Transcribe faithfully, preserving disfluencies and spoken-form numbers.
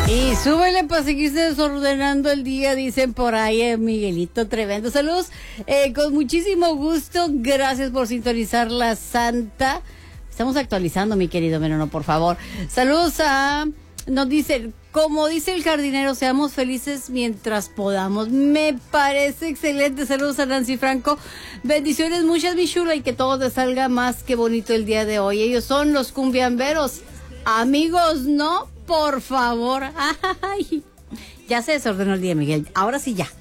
Y súbele para seguirse desordenando el día, dicen por ahí, eh, Miguelito Tremendo. Saludos, eh, con muchísimo gusto. Gracias por sintonizar la Santa. Estamos actualizando, mi querido Menono, por favor. Saludos a... Nos dicen, como dice el jardinero, seamos felices mientras podamos. Me parece excelente. Saludos a Nancy Franco. Bendiciones muchas, mi chula, y que todo te salga más que bonito el día de hoy. Ellos son los cumbiamberos. Amigos, no, por favor. Ay, ya se desordenó el día, Miguel. Ahora sí ya.